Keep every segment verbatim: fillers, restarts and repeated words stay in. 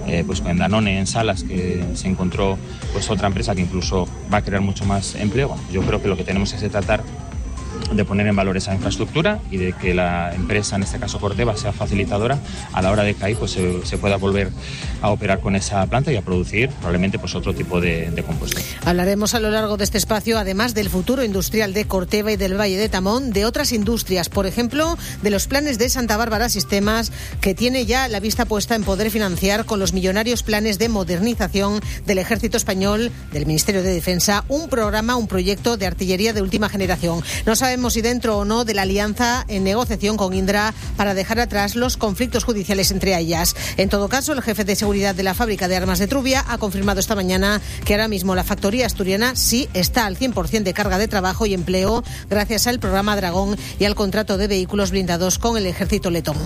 eh, pues con Danone en Salas, que se encontró pues otra empresa que incluso va a crear mucho más empleo. Bueno, yo creo que lo que tenemos es de tratar de poner en valor esa infraestructura y de que la empresa, en este caso Corteva, sea facilitadora a la hora de que ahí pues, se, se pueda volver a operar con esa planta y a producir probablemente pues, otro tipo de, de compuestos. Hablaremos a lo largo de este espacio, además del futuro industrial de Corteva y del Valle de Tamón, de otras industrias, por ejemplo, de los planes de Santa Bárbara Sistemas, que tiene ya la vista puesta en poder financiar con los millonarios planes de modernización del Ejército Español, del Ministerio de Defensa, un programa, un proyecto de artillería de última generación. No sabemos si dentro o no de la alianza en negociación con Indra para dejar atrás los conflictos judiciales entre ellas. En todo caso, el jefe de seguridad de la fábrica de armas de Trubia ha confirmado esta mañana que ahora mismo la factoría asturiana sí está al cien por ciento de carga de trabajo y empleo gracias al programa Dragón y al contrato de vehículos blindados con el ejército letón.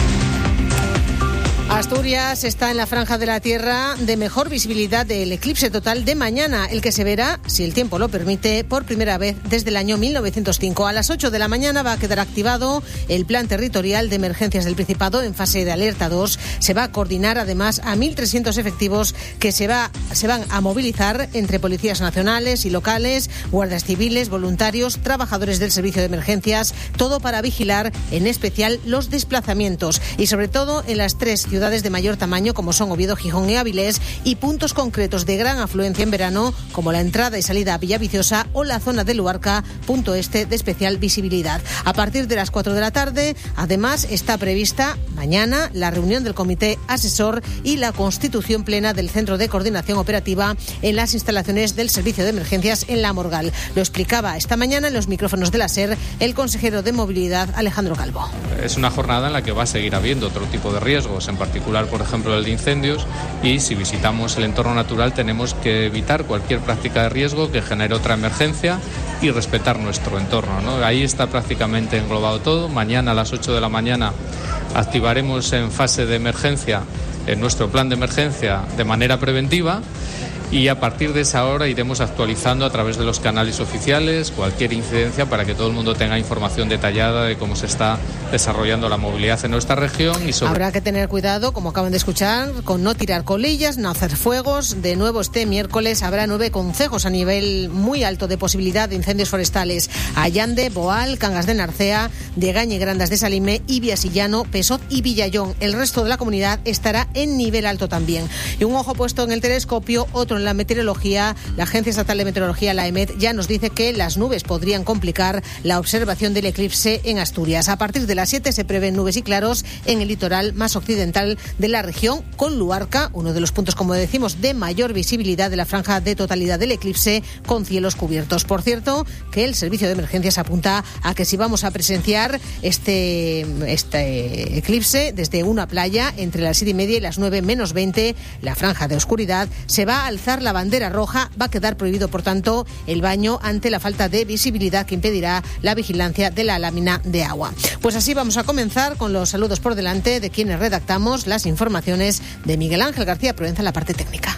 Asturias está en la franja de la Tierra de mejor visibilidad del eclipse total de mañana, el que se verá, si el tiempo lo permite, por primera vez desde el año mil novecientos cinco. A las ocho de la mañana va a quedar activado el Plan Territorial de Emergencias del Principado en fase de alerta dos. Se va a coordinar además a mil trescientos efectivos que se, va, se van a movilizar entre policías nacionales y locales, guardias civiles, voluntarios, trabajadores del servicio de emergencias, todo para vigilar en especial los desplazamientos y sobre todo en las tres ciudades ciudades de mayor tamaño como son Oviedo, Gijón y Avilés y puntos concretos de gran afluencia en verano como la entrada y salida a Villaviciosa o la zona de Luarca, punto este de especial visibilidad. A partir de las cuatro de la tarde, además, está prevista mañana la reunión del Comité Asesor y la constitución plena del Centro de Coordinación Operativa en las instalaciones del Servicio de Emergencias en La Morgal. Lo explicaba esta mañana en los micrófonos de la SER el consejero de Movilidad, Alejandro Calvo. Es una jornada en la que va a seguir habiendo otro tipo de riesgos, en particular, por ejemplo, el de incendios, y si visitamos el entorno natural tenemos que evitar cualquier práctica de riesgo que genere otra emergencia y respetar nuestro entorno, ¿no? Ahí está prácticamente englobado todo. Mañana a las ocho de la mañana activaremos en fase de emergencia en nuestro plan de emergencia de manera preventiva. Y a partir de esa hora iremos actualizando a través de los canales oficiales cualquier incidencia para que todo el mundo tenga información detallada de cómo se está desarrollando la movilidad en nuestra región. Y sobre... Habrá que tener cuidado, como acaban de escuchar, con no tirar colillas, no hacer fuegos. De nuevo este miércoles habrá nueve concejos a nivel muy alto de posibilidad de incendios forestales. Allande, Boal, Cangas de Narcea, Degaña y Grandas de Salime, Ibia, Sillano, Pesot y Villallón. El resto de la comunidad estará en nivel alto también. Y un ojo puesto en el telescopio, otro en la meteorología. La Agencia Estatal de Meteorología, la EMET, ya nos dice que las nubes podrían complicar la observación del eclipse en Asturias. A partir de las siete se prevén nubes y claros en el litoral más occidental de la región, con Luarca, uno de los puntos, como decimos, de mayor visibilidad de la franja de totalidad del eclipse, con cielos cubiertos. Por cierto, que el servicio de emergencias apunta a que si vamos a presenciar este, este eclipse desde una playa entre las siete y media y las nueve menos veinte, la franja de oscuridad, se va a alzar la bandera roja. Va a quedar prohibido, por tanto, el baño ante la falta de visibilidad que impedirá la vigilancia de la lámina de agua. Pues así vamos a comenzar con los saludos por delante de quienes redactamos las informaciones, de Miguel Ángel García Provenza en la parte técnica.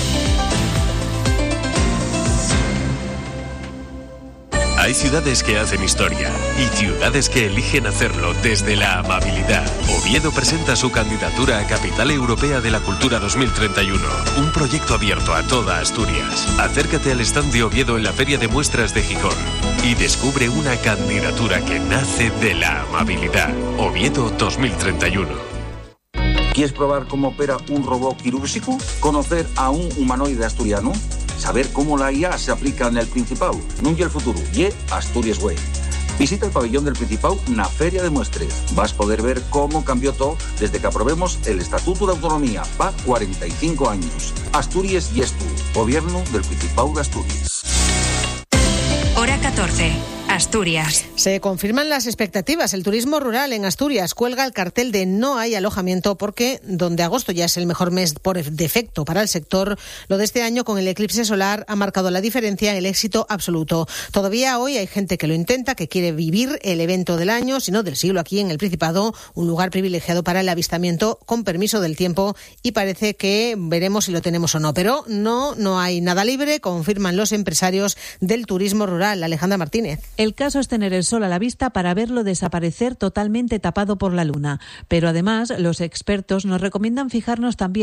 Hay ciudades que hacen historia y ciudades que eligen hacerlo desde la amabilidad. Oviedo presenta su candidatura a Capital Europea de la Cultura dos mil treinta y uno, un proyecto abierto a toda Asturias. Acércate al stand de Oviedo en la Feria de Muestras de Gijón y descubre una candidatura que nace de la amabilidad. Oviedo dos mil treinta y uno. ¿Quieres probar cómo opera un robot quirúrgico? ¿Conocer a un humanoide asturiano? ¿Saber cómo la I A se aplica en el Principado? Non ye el futuro, ye Asturias Way. Visita el pabellón del Principado na Feria de Muestres. Vas a poder ver cómo cambió todo desde que aprobemos el Estatuto de Autonomía. Va cuarenta y cinco años. Asturias y es tú. Gobierno del Principado de Asturias. Hora catorce. Asturias. Se confirman las expectativas. El turismo rural en Asturias cuelga el cartel de no hay alojamiento porque donde agosto ya es el mejor mes por defecto para el sector, lo de este año con el eclipse solar ha marcado la diferencia en el éxito absoluto. Todavía hoy hay gente que lo intenta, que quiere vivir el evento del año, sino del siglo aquí en el Principado, un lugar privilegiado para el avistamiento con permiso del tiempo, y parece que veremos si lo tenemos o no. Pero no, no hay nada libre, confirman los empresarios del turismo rural. Alejandra Martínez. El caso es tener el sol a la vista para verlo desaparecer totalmente tapado por la luna. Pero además, los expertos nos recomiendan fijarnos también